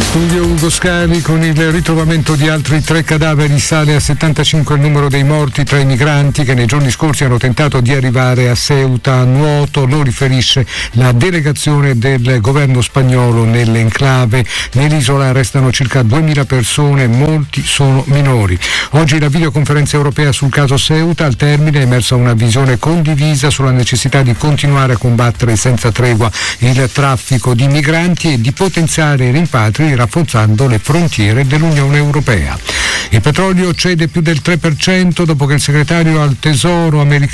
Studio Ugo Scali. Con il ritrovamento di altri 3 cadaveri sale a 75 il numero dei morti tra i migranti che nei giorni scorsi hanno tentato di arrivare a Ceuta a nuoto. Lo riferisce la delegazione del governo spagnolo nell'enclave. Nell'isola restano circa 2000 persone, molti sono minori. Oggi la videoconferenza europea sul caso Ceuta. Al termine è emersa una visione condivisa sulla necessità di continuare a combattere senza tregua il traffico di migranti e di potenziare i rimpatri rafforzando le frontiere dell'Unione Europea. Il petrolio cede più del 3% dopo che il segretario al Tesoro americano